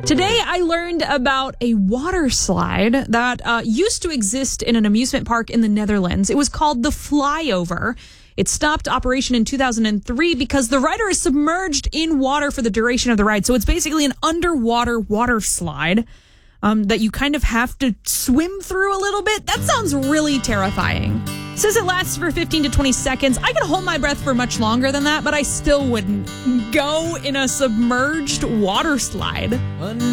Today, I learned about a water slide that used to exist in an amusement park in the Netherlands. It was called the Flyover. It stopped operation in 2003 because the rider is submerged in water for the duration of the ride. So it's basically an underwater water slide that you kind of have to swim through a little bit. That sounds really terrifying. It says it lasts for 15 to 20 seconds. I can hold my breath for much longer than that, but I still wouldn't go in a submerged water slide.